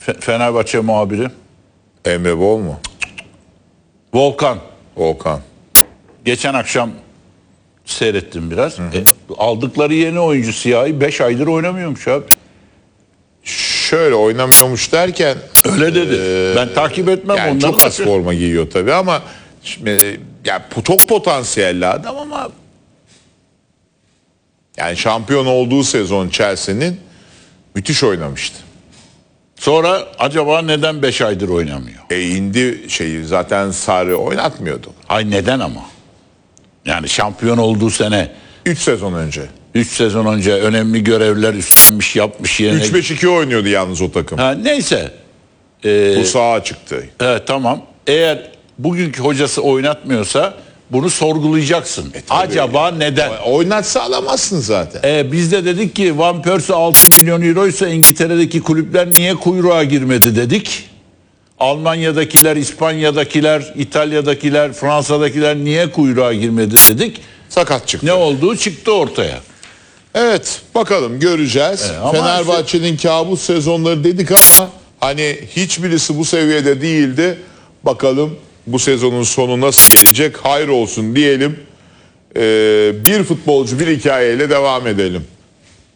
Fenerbahçe muhabiri. Emre Bol mu? Volkan. Volkan. Geçen akşam seyrettim biraz. Aldıkları yeni oyuncu Siyahi 5 aydır oynamıyormuş abi. Şöyle oynamıyormuş derken Öyle dedi. Ben takip etmem yani ondan. çok az forma giyiyor tabii ama şimdi, yani çok potansiyelli adam ama yani şampiyon olduğu sezon Chelsea'nin müthiş oynamıştı. Sonra acaba neden 5 aydır oynamıyor? İndi şeyi zaten Sarri oynatmıyordu. Ay neden ama? Yani şampiyon olduğu sene 3 sezon önce. 3 sezon önce önemli görevler üstlenmiş yapmış yerine. 3-5-2 oynuyordu yalnız o takım. Ha, neyse. Bu sağa çıktı. Evet tamam. Eğer bugünkü hocası oynatmıyorsa bunu sorgulayacaksın. Acaba neden? Oynatsa alamazsın zaten. Biz de dedik ki Van Persie 6 milyon euroysa İngiltere'deki kulüpler niye kuyruğa girmedi dedik. Almanya'dakiler, İspanya'dakiler, İtalya'dakiler, Fransa'dakiler niye kuyruğa girmedi dedik. Sakat çıktı. Ne olduğu çıktı ortaya. Evet bakalım göreceğiz. Ama Fenerbahçe'nin kabus sezonları dedik ama hani hiçbirisi bu seviyede değildi. Bakalım bu sezonun sonu nasıl gelecek? Hayır olsun diyelim. Bir futbolcu bir hikayeyle devam edelim.